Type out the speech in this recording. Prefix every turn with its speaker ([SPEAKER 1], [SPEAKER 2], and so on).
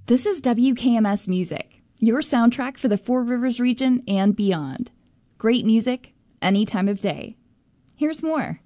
[SPEAKER 1] This is WKMS Music, your soundtrack for the Four Rivers region and beyond. Great music, any time of day. Here's more.